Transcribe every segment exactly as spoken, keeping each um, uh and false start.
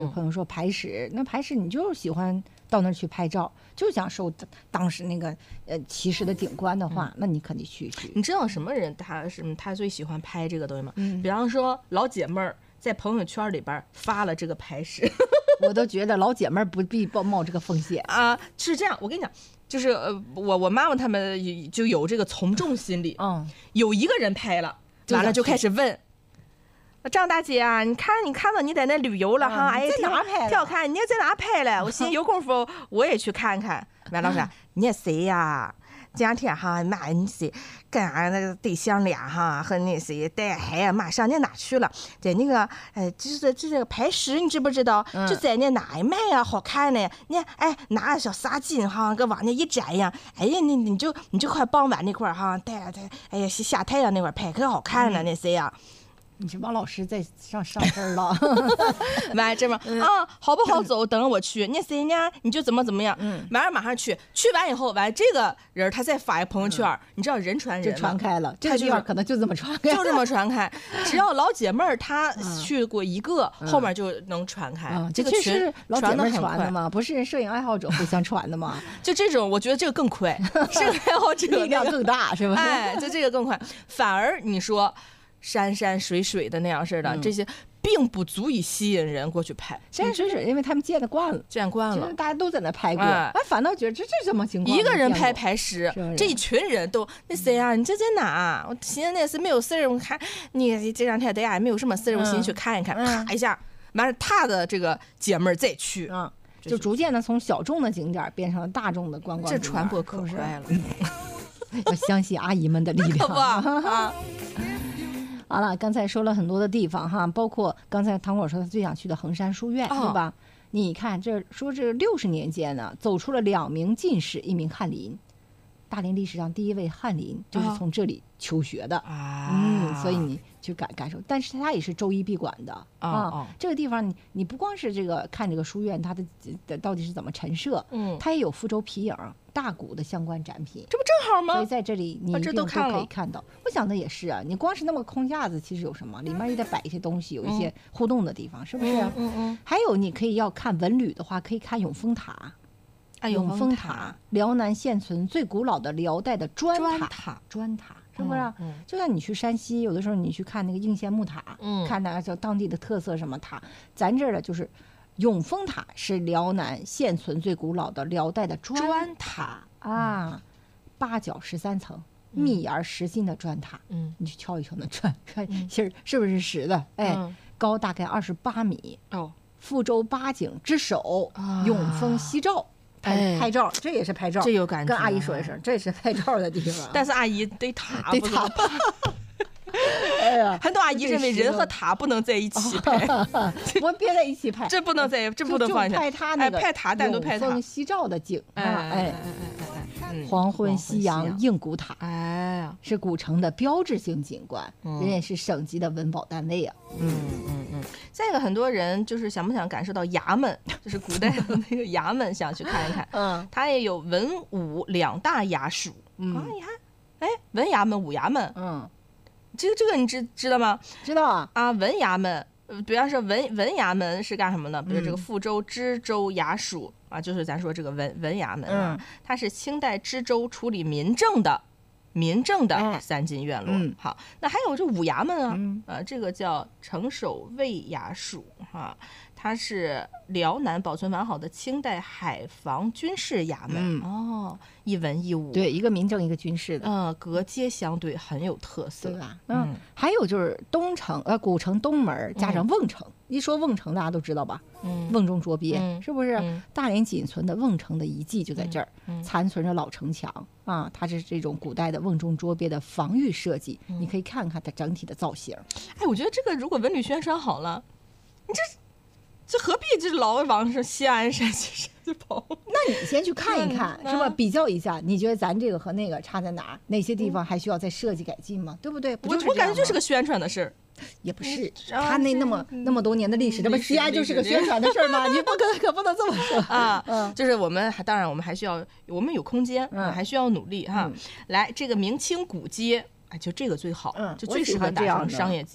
有朋友说排石，那排石你就是喜欢到那儿去拍照，就想受当时那个呃奇石的景观的话，嗯、那你肯定去去。 你知道什么人他是他最喜欢拍这个东西吗？嗯，比方说老姐妹儿在朋友圈里边发了这个排石， 我都觉得老姐妹儿不必冒这个风险啊。是这样，我跟你讲，就是呃我我妈妈他们就有这个从众心理，嗯，有一个人拍了，完了就开始问。张大姐啊，你看你看到你在那旅游了哈，哎， 在哪拍的？ 挺好看，你在哪拍了？我寻有功夫我也去看看。完了说，你也谁呀？这两天哈，妈你谁跟俺那个对象俩哈和那谁带孩子，马上你哪去了？在那个哎，就是这个排石，你知不知道？就在那哪一卖啊，好看呢？你哎拿小纱巾哈，搁往那一摘呀，哎呀，你你就你就快傍晚那块儿哈，带带哎呀下太阳那块儿拍可好看了，那谁呀？ 你是王老师在上上身了， 完这么啊，好不好走？等着我去。那谁呢？你就怎么怎么样？嗯，完了马上去。去完以后，完这个人他再发一朋友圈，嗯、你知道人传人就传开了，这个地方可能就这么传开， 就这么传开。只要老姐妹儿她去过一个，嗯、后面就能传开。 嗯、 这个群是老姐妹传的吗？不是摄影爱好者互相传的吗？ 就这种，我觉得这个更快，摄影爱好者力量更大，是吧？ 哎，就这个更快。反而你说。山山水水的那样似的，嗯、这些并不足以吸引人过去拍山山水水，因为他们见得惯了， 见惯了， 大家都在那拍过，哎，反倒觉得这这什么情况？ 一个人拍排石，这一群人都那谁啊？你这在哪？我寻思那是没有事儿，我看你这两天在家也没有什么事儿，我寻思去看一看， 嗯、 咔一下，完了他的这个姐妹儿再去， 嗯，就逐渐的从小众的景点变成了大众的观光景点， 这传播可快了， 要相信阿姨们的力量， 好不啊？ 好了，刚才说了很多的地方哈，包括刚才糖果说他最想去的衡山书院，对、哦、吧？你看这说这六十年间呢，走出了两名进士，一名翰林。大连历史上第一位翰林就是从这里求学的啊，嗯，所以你去感感受，但是它也是周一闭馆的啊。啊这个地方你你不光是这个看这个书院它的的到底是怎么陈设，嗯，它也有福州皮影、大鼓的相关展品， 这不正好吗？ 所以在这里你一定都可以看到。我想的也是啊，你光是那么空架子，其实有什么？里面也得摆一些东西，有一些互动的地方，是不是？ 嗯嗯嗯。 还有你可以要看文旅的话，可以看永丰塔。 啊， 永丰塔，辽南现存最古老的辽代的砖塔， 砖塔， 砖塔是不是？ 嗯嗯、 就像你去山西，有的时候你去看那个应县木塔，嗯，看那叫当地的特色什么塔，咱这儿的就是永丰塔是辽南现存最古老的辽代的砖塔啊，八角十三层，密檐实心的砖塔，嗯，你去敲一敲那砖，看是是不是实的？哎，嗯、高大概二十八米哦，福州八景之首，啊、永丰西照。拍拍照，这也是拍照， 这有感觉。 跟阿姨说一声，这是拍照的地方。 但是阿姨得塔， 得塔。哎呀， 很多阿姨认为人和塔不能在一起拍， 我们别在一起拍， 这不能在，这不能放下。 拍他那个拍塔，单独拍塔。 永丰西照的景， 哎哎哎哎，黄昏夕阳映古塔， 哎， 是古城的标志性景观，人也是省级的文保单位啊。 嗯嗯嗯。再一个，很多人就是想不想感受到衙门，就是古代的那个衙门，想去看一看。嗯，它也有文武两大衙署。嗯啊，你看，哎，文衙门、武衙门。嗯，这个这个你知知道吗？ 知道啊。 啊，文衙门，比方说文文衙门是干什么的？比如这个福州知州衙署啊，就是咱说这个文文衙门啊，它是清代知州处理民政的。民政的三进院落，嗯、好，那还有这武衙门啊，嗯、呃，这个叫城守卫衙署哈，它是辽南保存完好的清代海防军事衙门，嗯、哦，一文一武， 对，一个民政一个军事的， 嗯，隔街相对，很有特色， 对吧？嗯，嗯还有就是东城呃古城东门加上瓮城，嗯、一说瓮城大家都知道吧？嗯，瓮中捉鳖，嗯、是不是？嗯、大连仅存的瓮城的遗迹就在这儿，嗯、残存着老城墙。啊，它是这种古代的瓮中捉鳖的防御设计，嗯、你可以看看它整体的造型。 哎，我觉得这个如果文旅宣传好了，你这这何必这老往上西安山西山就跑？ 那你先去看一看，是吧？比较一下，你觉得咱这个和那个差在哪儿？哪些地方还需要再设计改进吗？对不对？不我我感觉就是个宣传的事儿。 也不是，他那那么那么多年的历史，这不西安就是个宣传的事儿吗？你不可可不能这么说啊！嗯，就是我们当然我们还需要，我们有空间，嗯，还需要努力哈。来，这个明清古街，哎，就这个最好，就最适合打上商业街。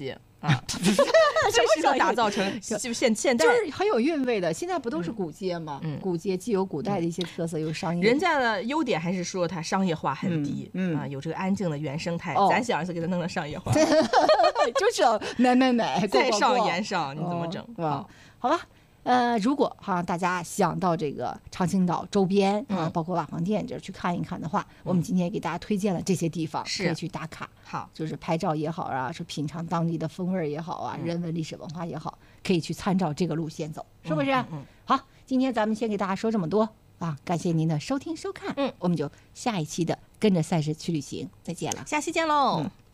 啊，最适合打造成就现现代， 就是很有韵味的。现在不都是古街吗？ 嗯， 古街既有古代的一些特色，又商业。 人家的优点还是说它商业化很低， 嗯啊，有这个安静的原生态。 哦、 咱想一次给它弄成商业化， 就是要买买买， 再上延上，你怎么整？ 好，好吧。呃，如果哈大家想到这个长青岛周边啊， 嗯、 包括瓦房店这去看一看的话，嗯、我们今天也给大家推荐了这些地方，可以去打卡。 好， 就是拍照也好啊，是品尝当地的风味也好啊，嗯、人文历史文化也好，可以去参照这个路线走，是不是？ 嗯嗯嗯、 好，今天咱们先给大家说这么多啊，感谢您的收听收看， 嗯， 我们就下一期的跟着赛事去旅行再见了， 下期见喽。嗯